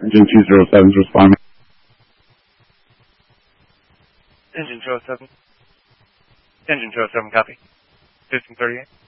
Engine 207 is responding. Engine 207. Engine 207, copy. System 38.